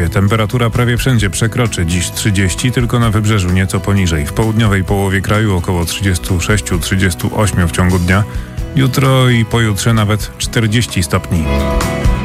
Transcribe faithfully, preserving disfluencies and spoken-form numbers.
Temperatura prawie wszędzie przekroczy dziś trzydzieści, tylko na wybrzeżu nieco poniżej. W południowej połowie kraju około trzydzieści sześć do trzydziestu ośmiu w ciągu dnia. Jutro i pojutrze nawet czterdzieści stopni.